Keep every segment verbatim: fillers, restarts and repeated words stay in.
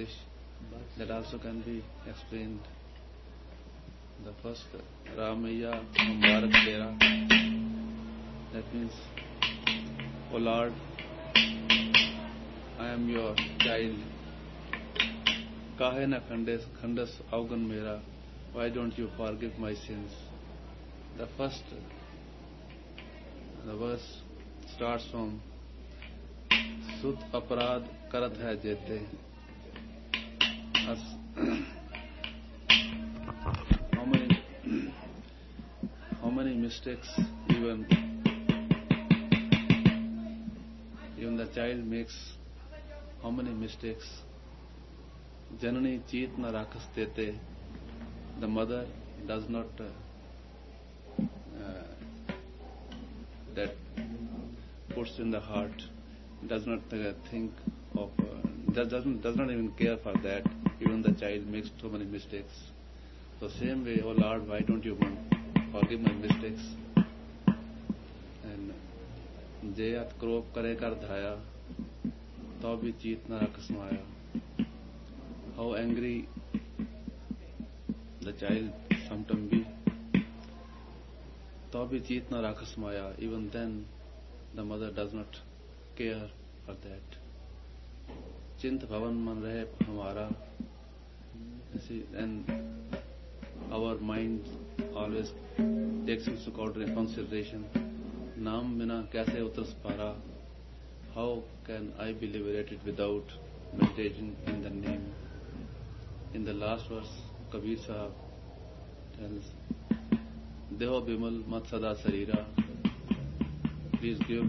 English. That also can be explained. The first, Ramaya Mubarak Tera. That means, O Lord, I am your child. Kahe na khandas, khandas augan mera. Why don't you forgive my sins? The first, the verse starts from Sut aparad karat hai jete. As how many how many mistakes even even the child makes, how many mistakes. Janani cheet na rakhas dete. The mother does not uh, uh, that puts in the heart, does not uh, think of, uh, does, doesn't, does not even care for that. Even the child makes so many mistakes. So same way, oh Lord, why don't you forgive my mistakes? And Jayat krop kare kar dhaya, to bhi cheet na rakh smaya. How angry the child sometimes be, to bhi cheet na rakh smaya. Even then, the mother does not care for that. Chint bhavan man rahe hamara. And our mind always takes into consideration. Naam bina kaise utras para? How can I be liberated without meditation in the name? In the last verse, Kabir Sahib tells, Deho bimal mat sada sarira. Please give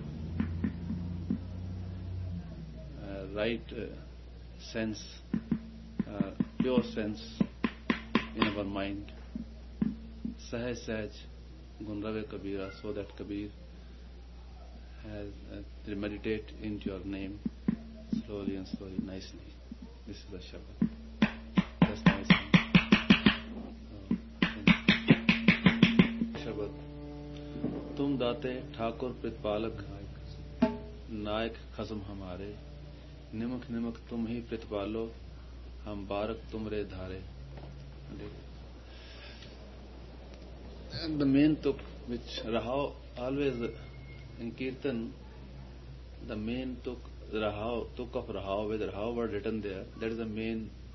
uh, right uh, sense, uh, pure sense in our mind. Sahaj Sahaj Gunrave Kabira, so that Kabir has uh, to meditate into your name slowly and slowly, nicely. This is the Shabad. That's nice. Oh, Shabad. Tum date Thakur Pritpalak Naik Khasam Hamare. Nimak Nimak tum hi Pritpalo Ham Barak tumre dhare. And the main tuk which Rahao always in Kirtan, the main tuk, Rahao, tuk of Rahao, with Rahao word written there, that is the main